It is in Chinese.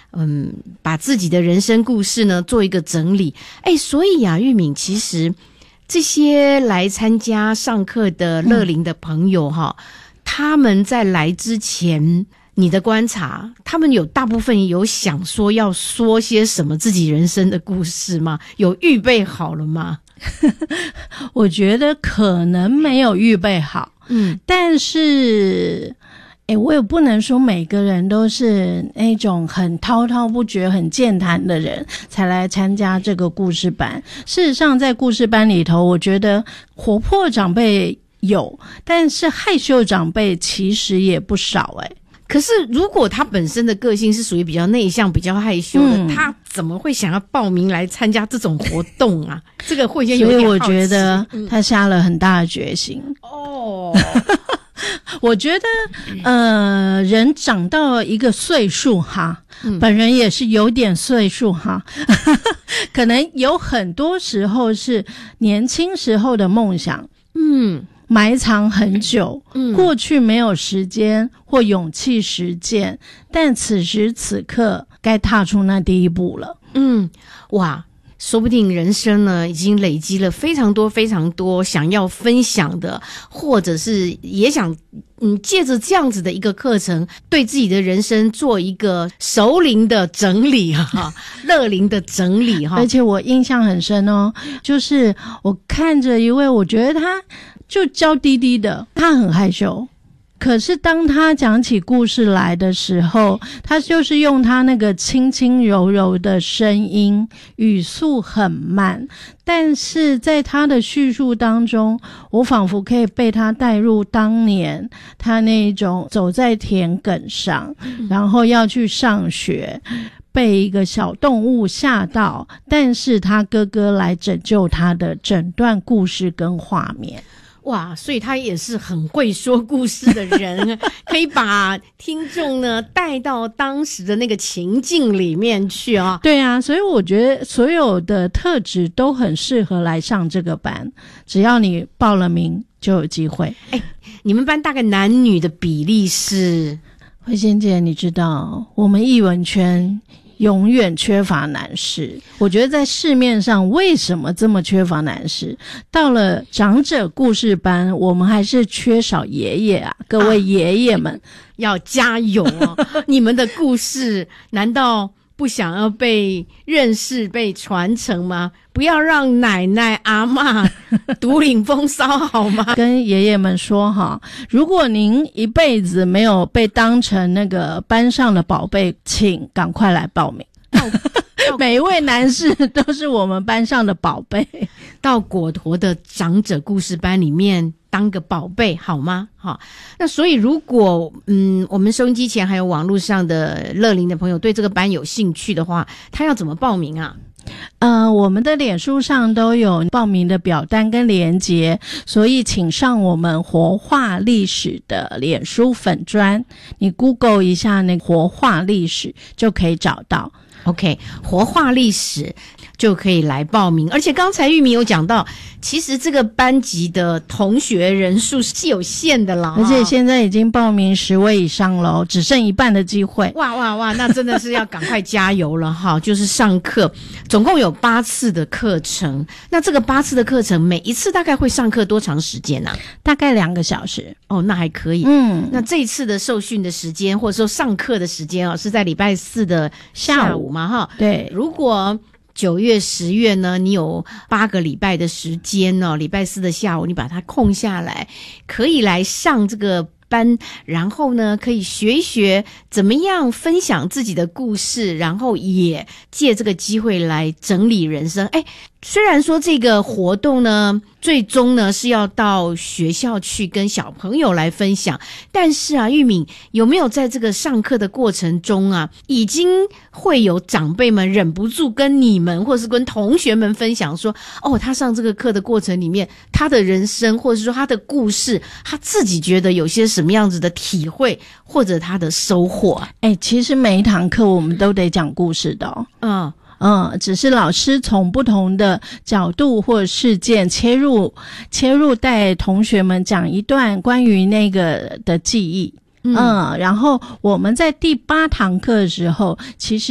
把自己的人生故事呢做一个整理。所以啊，玉敏，其实这些来参加上课的乐龄的朋友他们在来之前，你的观察，他们有大部分有想说要说些什么自己人生的故事吗？有预备好了吗？ 我觉得可能没有预备好，但是我也不能说每个人都是那种很滔滔不绝很健谈的人才来参加这个故事班。事实上在故事班里头，我觉得活泼长辈有，但是害羞长辈其实也不少可是如果他本身的个性是属于比较内向比较害羞的，他怎么会想要报名来参加这种活动啊？这个会先有点好奇。 所以我觉得他下了很大的决心。我觉得人长到一个岁数本人也是有点岁数可能有很多时候是年轻时候的梦想埋藏很久，过去没有时间或勇气实践，但此时此刻该踏出那第一步了。 哇，说不定人生呢已经累积了非常多非常多想要分享的，或者是也想借着这样子的一个课程，对自己的人生做一个熟龄的整理乐龄的整理而且我印象很深就是我看着一位，我觉得他就娇滴滴的，他很害羞，可是当他讲起故事来的时候，他就是用他那个轻轻柔柔的声音，语速很慢，但是在他的叙述当中，我仿佛可以被他带入当年他那种走在田埂上，然后要去上学，被一个小动物吓到，但是他哥哥来拯救他的整段故事跟画面。 哇，所以他也是很会说故事的人可以把听众呢带到当时的那个情境里面去对啊，所以我觉得所有的特质都很适合来上这个班，只要你报了名就有机会。 你们班大概男女的比例是？ 慧仙姐，你知道我们艺文圈永远缺乏男士，我觉得在市面上为什么这么缺乏男士？到了长者故事班，我们还是缺少爷爷啊！各位爷爷们， 要加油你们的故事难道不想要被认识、被传承吗？不要让奶奶阿嬷独领风骚好吗？ 跟爷爷们说如果您一辈子没有被当成那个班上的宝贝，请赶快来报名。每一位男士都是我们班上的宝贝， 到果陀的长者故事班里面当个宝贝好吗？那所以如果我们收音机前还有网络上的乐龄的朋友对这个班有兴趣的话，他要怎么报名啊？ 我们的脸书上都有报名的表单跟连结，所以请上我们活化历史的脸书粉专，你 Google 一下那活化历史就可以找到。 OK， 活化历史就可以来报名。而且刚才玉米有讲到，其实这个班级的同学人数是有限的啦， 而且现在已经报名10位以上了，只剩一半的机会。 哇，那真的是要赶快加油了就是上课总共有8次的课程，那这个8次的课程每一次大概会上课多长时间啊？ 大概2个小时。 那还可以。那这一次的受训的时间或者说上课的时间是在礼拜4的下午嘛对， 如果9月10月呢，你有8个礼拜的时间礼拜4的下午你把它空下来，可以来上这个班，然后呢可以学一学怎么样分享自己的故事，然后也借这个机会来整理人生。虽然说这个活动呢最终呢是要到学校去跟小朋友来分享，但是玉敏有没有在这个上课的过程中已经会有长辈们忍不住跟你们或是跟同学们分享说他上这个课的过程里面他的人生或者说他的故事，他自己觉得有些什么样子的体会或者他的收获其实每一堂课我们都得讲故事的只是老师从不同的角度或事件切入带同学们讲一段关于那个的记忆然后我们在第8堂课的时候其实